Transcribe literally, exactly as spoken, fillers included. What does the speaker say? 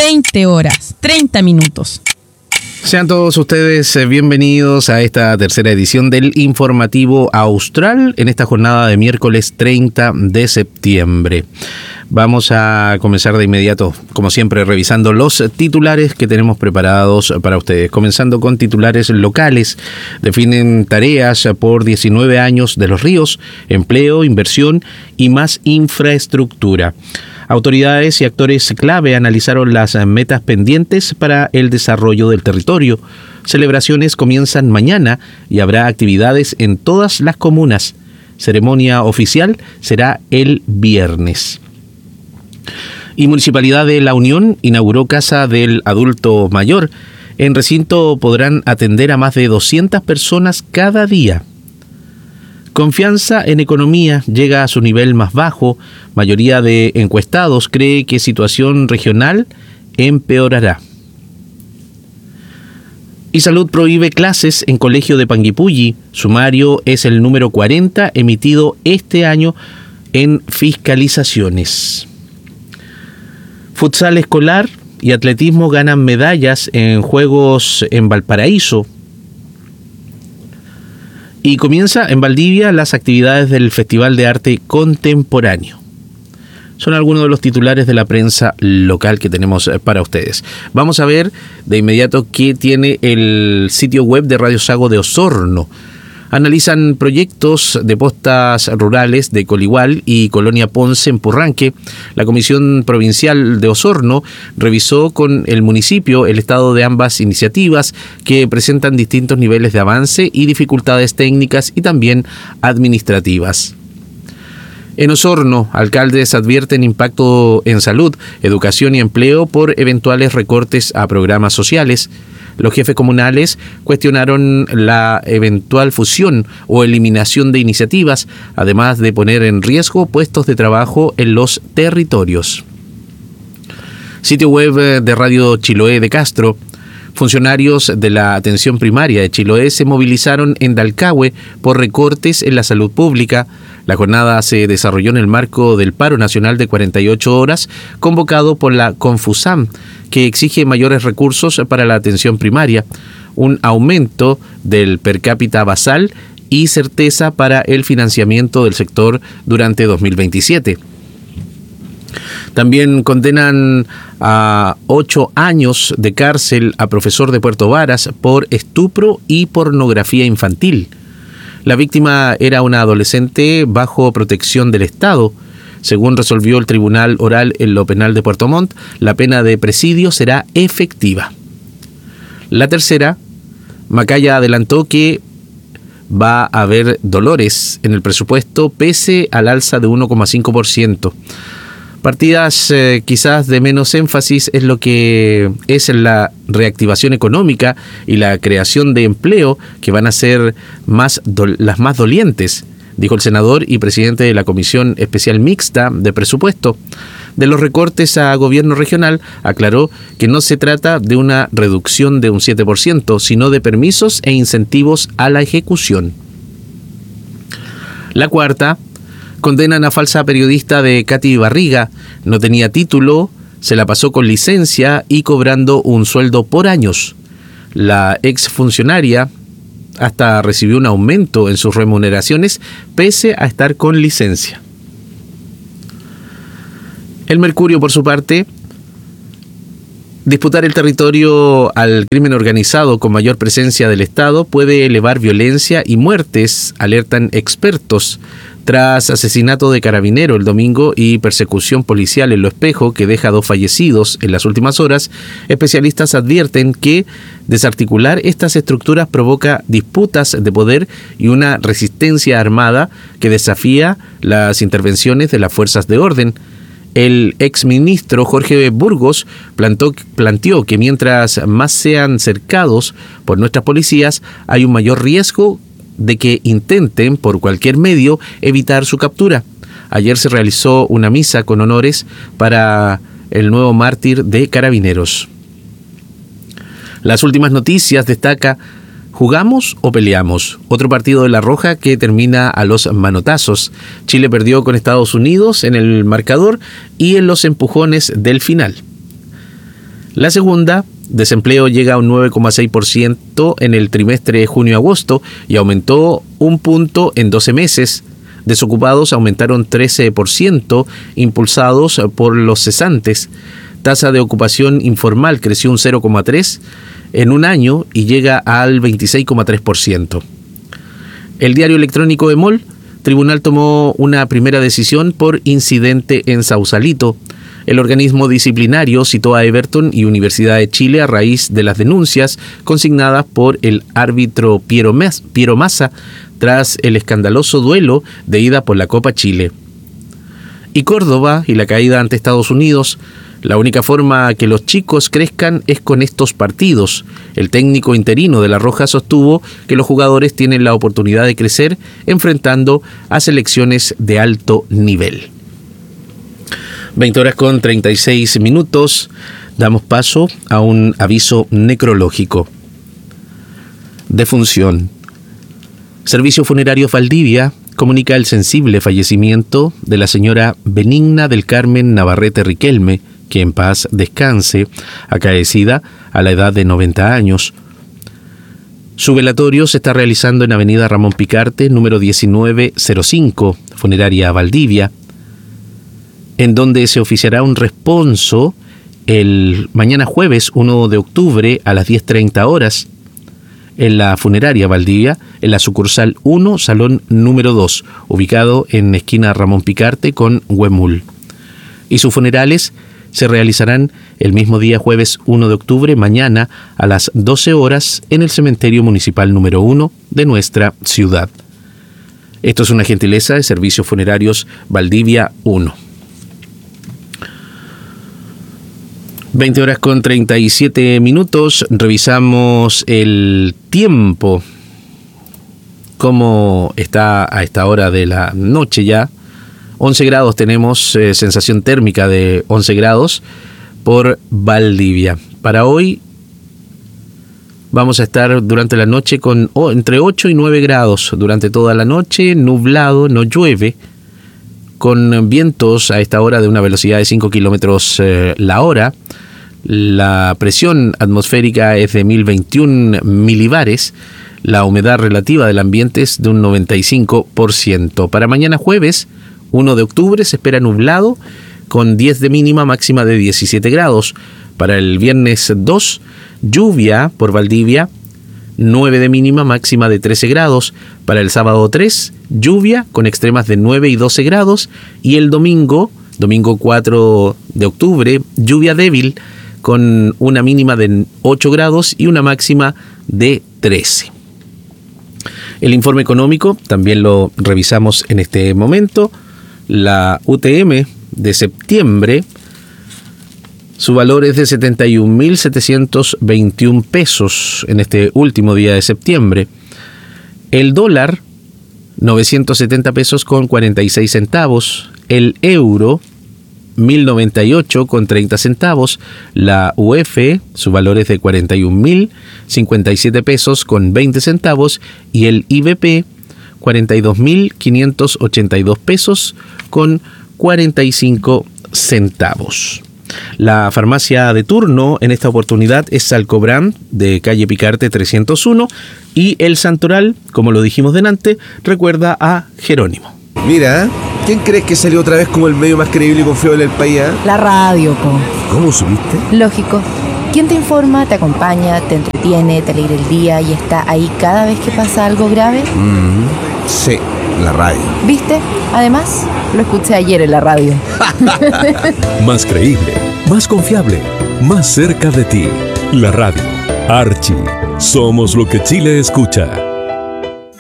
veinte horas, treinta minutos. Sean todos ustedes bienvenidos a esta tercera edición del Informativo Austral en esta jornada de miércoles treinta de septiembre. Vamos a comenzar de inmediato, como siempre, revisando los titulares que tenemos preparados para ustedes. Comenzando con titulares locales. Definen tareas por diecinueve años de Los Ríos, empleo, inversión y más infraestructura. Autoridades y actores clave analizaron las metas pendientes para el desarrollo del territorio. Celebraciones comienzan mañana y habrá actividades en todas las comunas. Ceremonia oficial será el viernes. Y Municipalidad de La Unión inauguró Casa del Adulto Mayor. En recinto podrán atender a más de doscientas personas cada día. Confianza en economía llega a su nivel más bajo. Mayoría de encuestados cree que situación regional empeorará. Y Salud prohíbe clases en colegio de Panguipulli. Sumario es el número cuarenta emitido este año en fiscalizaciones. Futsal escolar y atletismo ganan medallas en Juegos en Valparaíso. Y comienza en Valdivia las actividades del Festival de Arte Contemporáneo. Son algunos de los titulares de la prensa local que tenemos para ustedes. Vamos a ver de inmediato qué tiene el sitio web de Radio Sago de Osorno. Analizan proyectos de postas rurales de Coligual y Colonia Ponce en Purranque. La Comisión Provincial de Osorno revisó con el municipio el estado de ambas iniciativas que presentan distintos niveles de avance y dificultades técnicas y también administrativas. En Osorno, alcaldes advierten impacto en salud, educación y empleo por eventuales recortes a programas sociales. Los jefes comunales cuestionaron la eventual fusión o eliminación de iniciativas, además de poner en riesgo puestos de trabajo en los territorios. Sitio web de Radio Chiloé de Castro. Funcionarios de la atención primaria de Chiloé se movilizaron en Dalcahue por recortes en la salud pública. La jornada se desarrolló en el marco del paro nacional de cuarenta y ocho horas convocado por la Confusam, que exige mayores recursos para la atención primaria, un aumento del per cápita basal y certeza para el financiamiento del sector durante dos mil veintisiete. También condenan a ocho años de cárcel a profesor de Puerto Varas por estupro y pornografía infantil. La víctima era una adolescente bajo protección del Estado. Según resolvió el Tribunal Oral en lo Penal de Puerto Montt, la pena de presidio será efectiva. La tercera, Macaya adelantó que va a haber dolores en el presupuesto pese al alza de uno coma cinco por ciento. Partidas eh, quizás de menos énfasis es lo que es la reactivación económica y la creación de empleo que van a ser más do- las más dolientes, dijo el senador y presidente de la Comisión Especial Mixta de Presupuesto. De los recortes a gobierno regional, aclaró que no se trata de una reducción de un siete por ciento, sino de permisos e incentivos a la ejecución. La cuarta, condenan a falsa periodista de Katy Barriga. No tenía título, se la pasó con licencia y cobrando un sueldo por años. La exfuncionaria hasta recibió un aumento en sus remuneraciones pese a estar con licencia. El Mercurio, por su parte, disputar el territorio al crimen organizado con mayor presencia del Estado puede elevar violencia y muertes, alertan expertos. Tras asesinato de carabinero el domingo y persecución policial en Lo Espejo que deja dos fallecidos en las últimas horas, especialistas advierten que desarticular estas estructuras provoca disputas de poder y una resistencia armada que desafía las intervenciones de las fuerzas de orden. El exministro Jorge Burgos plantó, planteó que mientras más sean cercados por nuestras policías, hay un mayor riesgo de que intenten por cualquier medio evitar su captura. Ayer se realizó una misa con honores para el nuevo mártir de Carabineros. Las últimas noticias destaca: ¿jugamos o peleamos? Otro partido de La Roja que termina a los manotazos. Chile perdió con Estados Unidos en el marcador y en los empujones del final. La segunda, desempleo llega a un nueve coma seis por ciento en el trimestre de junio-agosto y aumentó un punto en doce meses. Desocupados aumentaron trece por ciento, impulsados por los cesantes. Tasa de ocupación informal creció un cero coma tres por ciento en un año y llega al veintiséis coma tres por ciento. El diario electrónico EMOL, tribunal tomó una primera decisión por incidente en Sausalito. El organismo disciplinario citó a Everton y Universidad de Chile a raíz de las denuncias consignadas por el árbitro Piero Massa tras el escandaloso duelo de ida por la Copa Chile. Y Córdoba y la caída ante Estados Unidos. La única forma que los chicos crezcan es con estos partidos. El técnico interino de La Roja sostuvo que los jugadores tienen la oportunidad de crecer enfrentando a selecciones de alto nivel. veinte horas con treinta y seis minutos. Damos paso a un aviso necrológico. Defunción. Servicio Funerario Valdivia comunica el sensible fallecimiento de la señora Benigna del Carmen Navarrete Riquelme, que en paz descanse, acaecida a la edad de noventa años. Su velatorio se está realizando en Avenida Ramón Picarte, número diecinueve cero cinco, Funeraria Valdivia, en donde se oficiará un responso el mañana jueves uno de octubre a las diez treinta horas en la Funeraria Valdivia, en la sucursal uno, salón número dos, ubicado en esquina Ramón Picarte con Huemul. Y sus funerales se realizarán el mismo día jueves uno de octubre, mañana a las doce horas, en el cementerio municipal número uno de nuestra ciudad. Esto es una gentileza de Servicios Funerarios Valdivia uno. veinte horas con treinta y siete minutos. Revisamos el tiempo. ¿Cómo está a esta hora de la noche ya? once grados tenemos, eh, sensación térmica de once grados por Valdivia. Para hoy vamos a estar durante la noche con oh, entre ocho y nueve grados durante toda la noche, nublado, no llueve, con vientos a esta hora de una velocidad de cinco kilómetros eh, la hora. La presión atmosférica es de mil veintiún milibares. La humedad relativa del ambiente es de un noventa y cinco por ciento. Para mañana jueves uno de octubre se espera nublado con diez de mínima, máxima de diecisiete grados. Para el viernes dos, lluvia por Valdivia, nueve de mínima, máxima de trece grados. Para el sábado tres, lluvia con extremas de nueve y doce grados. Y el domingo, domingo cuatro de octubre, lluvia débil con una mínima de ocho grados y una máxima de trece. El informe económico también lo revisamos en este momento. La U T M de septiembre, su valor es de setenta y un mil setecientos veintiún pesos en este último día de septiembre. El dólar, novecientos setenta pesos con cuarenta y seis centavos. El euro, mil noventa y ocho con treinta centavos. La U F, su valor es de cuarenta y un mil cincuenta y siete pesos con veinte centavos. Y el I B P, cuarenta y dos mil quinientos ochenta y dos pesos con cuarenta y cinco centavos. La farmacia de turno en esta oportunidad es Salcobrand, de calle Picarte trescientos uno, y el Santoral, como lo dijimos delante, recuerda a Jerónimo. Mira, ¿quién crees que salió otra vez como el medio más creíble y confiable del país? ¿eh? La radio, po. ¿Cómo supiste? Lógico. ¿Quién te informa, te acompaña, te entretiene, te alegra el día y está ahí cada vez que pasa algo grave? Mm, sí, la radio. ¿Viste? Además, lo escuché ayer en la radio. Más creíble, más confiable, más cerca de ti. La radio. Archie. Somos lo que Chile escucha.